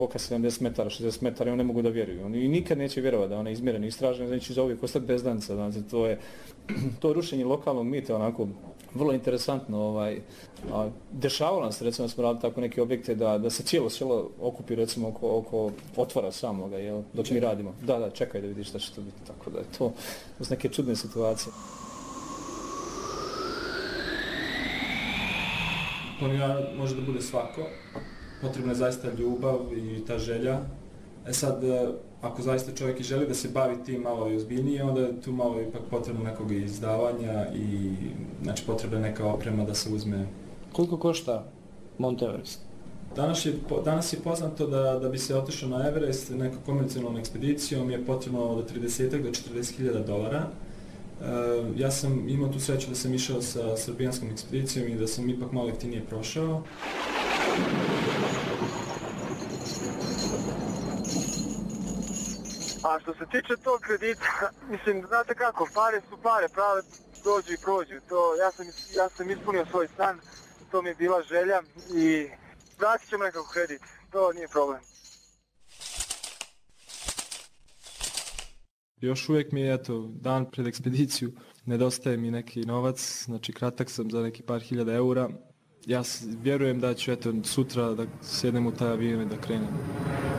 oka 70 metara, 60 metara i oni ne mogu da vjeruju. Oni nikad neće vjerovati da ona je izmjerena i istražena, znači za uvijek ostati bez danica. Znači, to rušenje lokalnog mita onako vrlo interesantno. Dešavalo nam se, recimo, da smo radili tako neke objekte da se cijelo selo okupi, recimo, oko otvora samoga, jel, dok mi radimo. Da, čekaj da vidiš šta će to biti. Tako da je to neke čudne situacije. Planina može da bude svako, potrebna je zaista ljubav i ta želja. Sad, ako zaista čovjek i želi da se bavi tim malo i ozbiljnije, onda je tu malo ipak potrebno nekog izdavanja i znači potrebna je neka oprema da se uzme. Koliko košta Mount Everest? Danas je poznato da bi se otišao na Everest nekom komercijalnom ekspedicijom je potrebno od 30 do $40.000. Ja sam imao tu sreću da sam išao sa srbijanskom ekspedicijom i da sam ipak malo jeftinije prošao. A što se tiče tog kredita, mislim, znate kako, pare su pare, prave dođu i prođu. Ja sam ispunio svoj san, to mi je bila želja i vratit ćemo nekako kredit, to nije problem. Još uvijek mi je, dan pred ekspediciju, nedostaje mi neki novac, znači kratak sam za neki par hiljada eura. Ja vjerujem da ću, sutra da sjednem u taj avion i da krenem.